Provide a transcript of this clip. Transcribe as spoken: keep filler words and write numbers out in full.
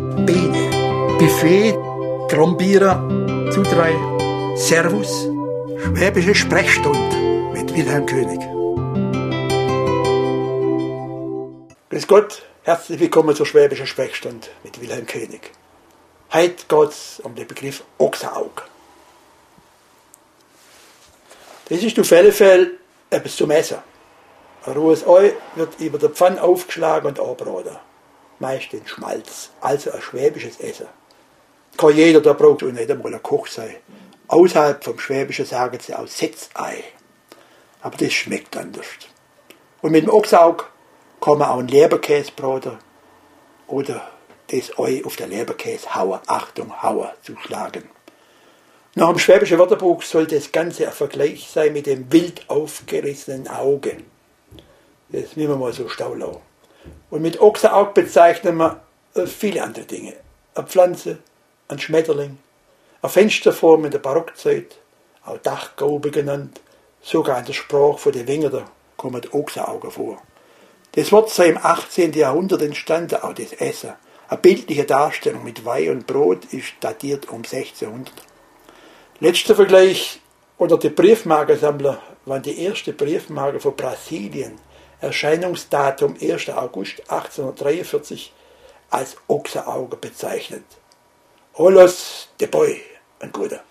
Biene, Buffet, Grombierer, Zudrei, Servus, Schwäbische Sprechstunde mit Wilhelm König. Grüß Gott, herzlich willkommen zur Schwäbischen Sprechstunde mit Wilhelm König. Heute geht es um den Begriff Ochsenaug. Das ist auf alle Fälle etwas zum Essen. Ein rohes Ei wird über der Pfanne aufgeschlagen und angebraten. Meist in Schmalz, also ein schwäbisches Essen. Kann jeder, der braucht auch nicht einmal ein Koch sein. Außerhalb vom Schwäbischen sagen sie auch Setzei. Aber das schmeckt anders. Und mit dem Ochsenaug kann man auch einen Leberkäse braten oder das Ei auf der Leberkäse hauen, Achtung, hauen, zuschlagen. Nach dem Schwäbischen Wörterbuch soll das Ganze ein Vergleich sein mit dem wild aufgerissenen Auge. Das müssen wir mal so stehen lassen. Und mit Ochsenaug bezeichnen wir viele andere Dinge. Eine Pflanze, ein Schmetterling, eine Fensterform in der Barockzeit, auch Dachgaube genannt, sogar in der Sprache von den Wengern kommen Ochsenaugen vor. Das Wort sei im achtzehnten Jahrhundert entstanden, auch das Essen. Eine bildliche Darstellung mit Weih und Brot ist datiert um sechzehnhundert. Letzter Vergleich unter den Briefmarkensammler waren die erste Briefmarke von Brasilien, Erscheinungsdatum erster August achtzehnhundertdreiundvierzig, als Ochsenauge bezeichnet. Olos de Boy, ein guter.